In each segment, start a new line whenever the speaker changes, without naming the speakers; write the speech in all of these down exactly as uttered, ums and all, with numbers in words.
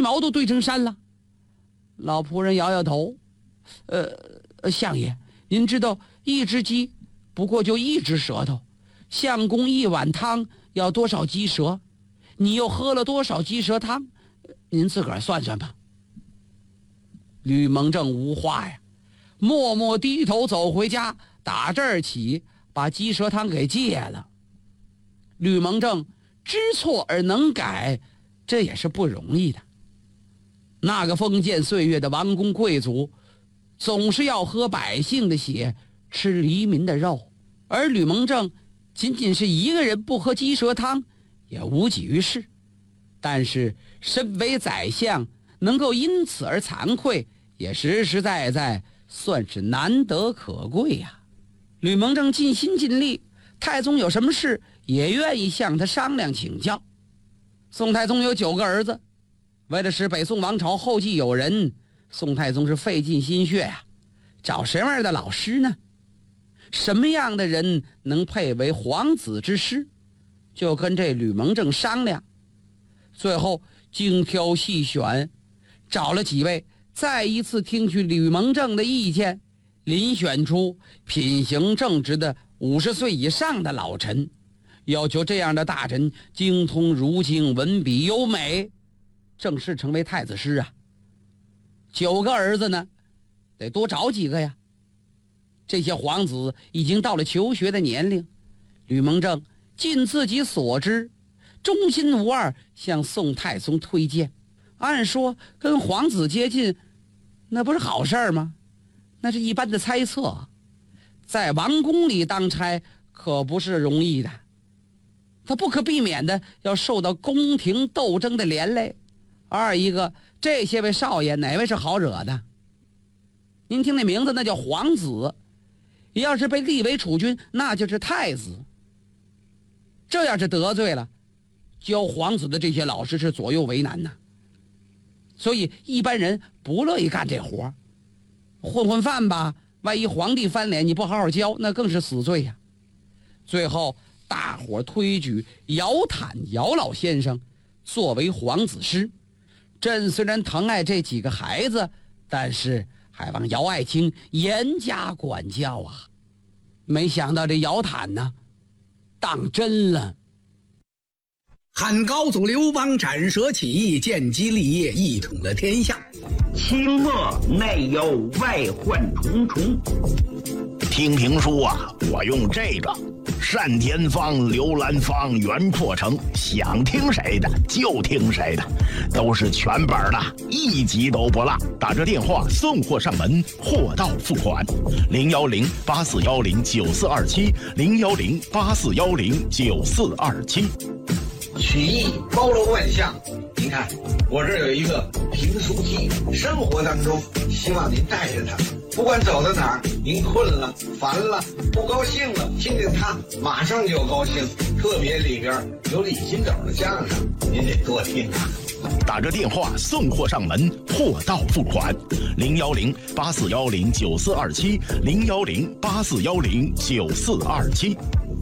毛都堆成山了。老仆人摇摇头，呃，相爷，您知道一只鸡不过就一只舌头，相公一碗汤要多少鸡舌？你又喝了多少鸡舌汤？您自个儿算算吧。吕蒙正无话呀，默默低头走回家，打这儿起把鸡舌汤给戒了。吕蒙正知错而能改，这也是不容易的。那个封建岁月的王公贵族，总是要喝百姓的血，吃黎民的肉，而吕蒙正仅仅是一个人不喝鸡舌汤，也无济于事。但是身为宰相，能够因此而惭愧，也实实在在算是难得可贵呀、啊。吕蒙正尽心尽力，太宗有什么事也愿意向他商量请教。宋太宗有九个儿子，为了使北宋王朝后继有人，宋太宗是费尽心血呀、啊。找什么样的老师呢？什么样的人能配为皇子之师？就跟这吕蒙正商量。最后精挑细选，找了几位，再一次听取吕蒙正的意见，遴选出品行正直的五十岁以上的老臣，要求这样的大臣精通儒经，文笔优美，正式成为太子师啊。九个儿子呢，得多找几个呀。这些皇子已经到了求学的年龄，吕蒙正尽自己所知，忠心无二向宋太宗推荐。按说跟皇子接近，那不是好事吗？那是一般的猜测。在王宫里当差可不是容易的，他不可避免的要受到宫廷斗争的连累。二一个，这些位少爷哪位是好惹的？您听那名字，那叫皇子，要是被立为储君，那就是太子。这要是得罪了，教皇子的这些老师是左右为难呐。所以一般人不乐意干这活，混混饭吧，万一皇帝翻脸，你不好好教，那更是死罪呀、啊。最后大伙推举姚坦姚老先生作为皇子师。朕虽然疼爱这几个孩子，但是还望姚爱卿严加管教啊。没想到这姚坦呢，当真了。
汉高祖刘邦斩蛇起义，建基立业，一统了天下。
清末内忧外患重重。
听评书啊，我用这个单田芳、刘兰芳、袁阔成，想听谁的就听谁的，都是全本的，一集都不落。打这电话送货上门，货到付款。零幺零八四幺零九四二七，零幺零八四幺零九四二七。
曲艺包罗万象，您看我这儿有一个评书机，生活当中希望您带着它，不管走到哪儿，您困了、烦了、不高兴了，听见它马上就高兴。特别里边有李金斗的相声，您得多听啊。
打着电话送货上门，货到付款。零幺零八四幺零九四二七，零幺零八四幺零九四二七。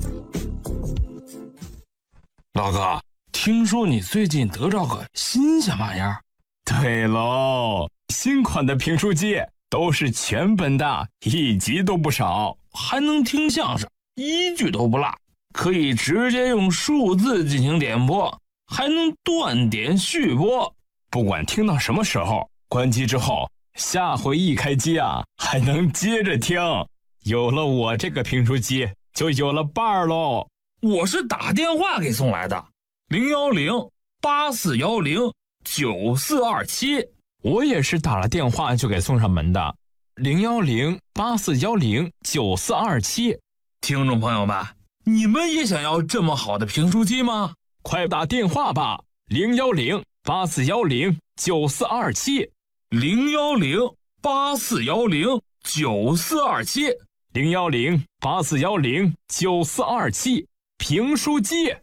老哥，听说你最近得着个新鲜玩意儿？
对喽，新款的评书机都是全本的，一集都不少，
还能听相声，一句都不落，可以直接用数字进行点播，还能断点续播。
不管听到什么时候，关机之后，下回一开机啊，还能接着听。有了我这个评书机，就有了伴儿喽。
我是打电话给送来的，零幺零八四幺零九四二七。
我也是打了电话就给送上门的，零幺零八四幺零九四二七。
听众朋友们，你们也想要这么好的评书机吗？
快打电话吧，零幺零八四幺零九四二七，
零幺零八四幺零九四二七，
零幺零八四幺零九四二七。评书机。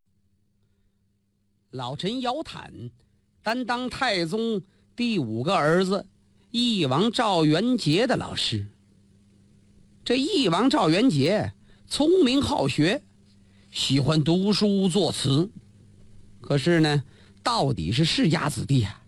老臣姚坦担当太宗第五个儿子翼王赵元杰的老师。这翼王赵元杰聪明好学，喜欢读书作词，可是呢，到底是世家子弟啊，